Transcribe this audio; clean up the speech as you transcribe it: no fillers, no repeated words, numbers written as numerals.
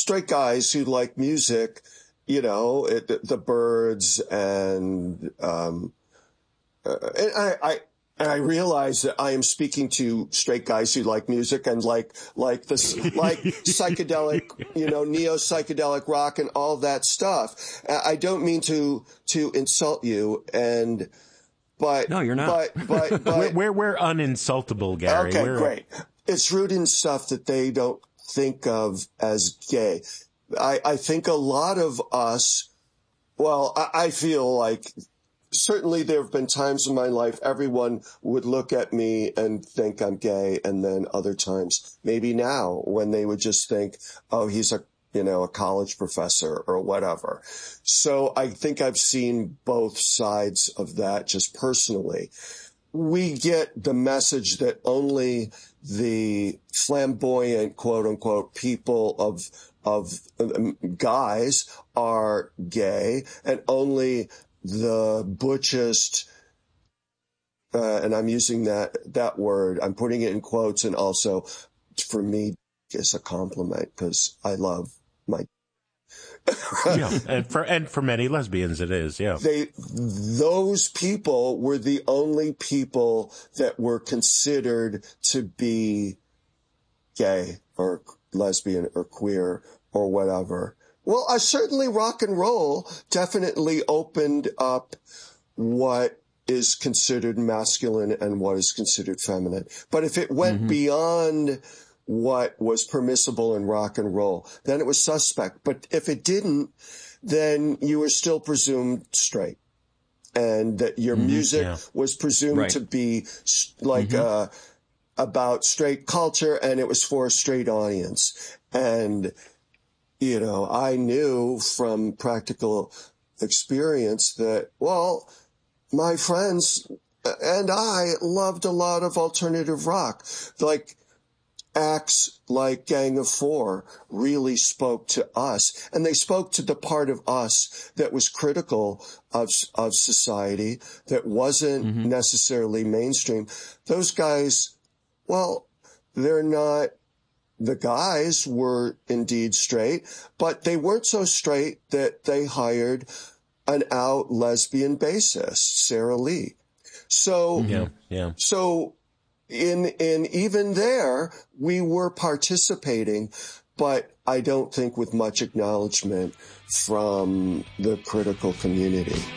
straight guys who like music, you know, the Byrds and I realize that I am speaking to straight guys who like music and like psychedelic, you know, neo-psychedelic rock and all that stuff. I don't mean to insult you, but no, you're not. But we're uninsultable, Gary. Okay, great. It's rooted in stuff that they don't think of as gay. I think a lot of us, well, I feel like certainly there have been times in my life everyone would look at me and think I'm gay, and then other times, maybe now, when they would just think, oh, he's a college professor or whatever. So I think I've seen both sides of that just personally. We get the message that only the flamboyant, quote unquote, people of guys are gay, and only the butchest, and I'm using that word, I'm putting it in quotes, and also for me, it's a compliment because I love my. Yeah, and for many lesbians it is, yeah. Those people were the only people that were considered to be gay or lesbian or queer or whatever. Well, certainly rock and roll definitely opened up what is considered masculine and what is considered feminine. But if it went beyond what was permissible in rock and roll, then it was suspect. But if it didn't, then you were still presumed straight. And that your music was presumed to be like about straight culture, and it was for a straight audience. And you know, I knew from practical experience that, well, my friends and I loved a lot of alternative rock. Like acts like Gang of Four really spoke to us, and they spoke to the part of us that was critical of society, that wasn't necessarily mainstream. Those guys, well, they're not. The guys were indeed straight, but they weren't so straight that they hired an out lesbian bassist, Sarah Lee. So, so in even there, we were participating, but I don't think with much acknowledgement from the critical community.